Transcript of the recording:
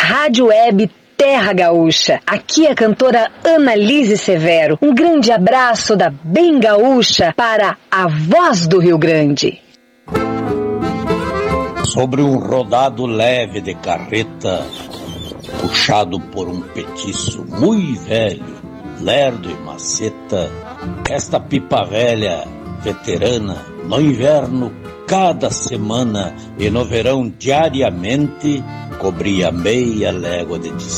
Rádio Web Terra Gaúcha. Aqui é a cantora Annalise Severo. Um grande abraço da Bem Gaúcha para a voz do Rio Grande. Sobre um rodado leve de carreta, puxado por um petiço muito velho, lerdo e maceta, esta pipa velha, veterana, no inverno cada semana e no verão diariamente, cobria meia légua de distância.